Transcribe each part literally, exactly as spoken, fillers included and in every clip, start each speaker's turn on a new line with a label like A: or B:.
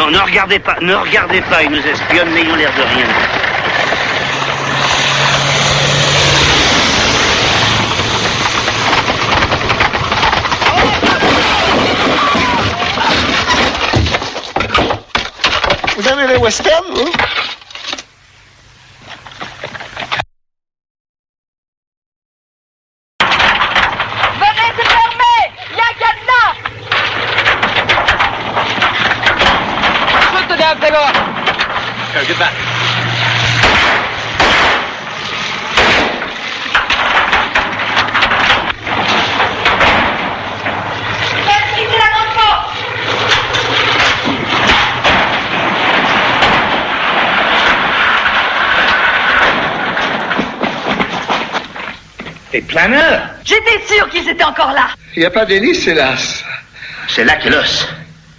A: Non, ne regardez pas, ne regardez pas, ils nous espionnent, n'ayons l'air de rien.
B: Vous avez les westerns, vous?
C: Venez, c'est fermé! Il y a un cadenas!
D: Put the damn thing off! Go, get back.
C: Maîtrisez la grande porte!
A: Des planeurs?
C: J'étais sûr qu'ils étaient encore là!
B: Il n'y a pas d'hélice, hélas.
A: C'est là que l'os.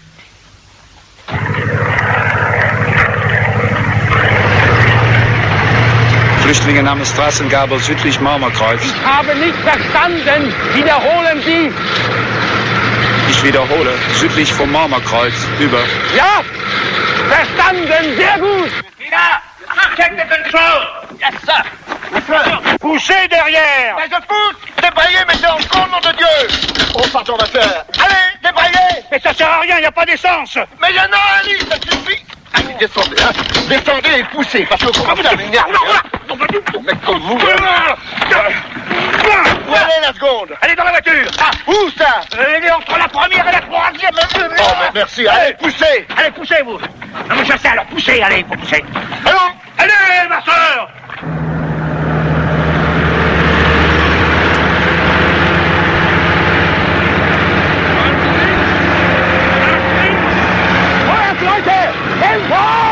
E: Flüchtlinge namens Straßengabel südlich Marmerkreuz.
D: Ich habe nicht verstanden. Wiederholen Sie.
E: Ich wiederhole, südlich vom Marmerkreuz, über.
D: Ja, verstanden. Sehr gut.
A: Là, check the control. Yes, sir.
D: Poussez derrière.
B: Mais je pousse! Débraillez, mettez en compte, nom de Dieu! Oh, pardon, on va faire. Allez, débraillez!
D: Mais ça sert à rien, il n'y a pas d'essence.
B: Mais il y en a un lit, ça suffit! Allez, descendez, hein! Descendez et poussez, parce que comment ça m'énerve?
D: Non, pas du tout.
B: Mec comme vous, là. Où elle est, la seconde?
D: Allez dans la voiture.
B: Ah, où ça?
D: Elle est entre la première et la troisième.
B: Oh, mais merci, allez, poussez!
D: Allez, poussez, vous. Non, mais je sais, alors poussez, allez, faut pousser.
B: Allons!
D: Allez, ma soeur. Leute, Tempo!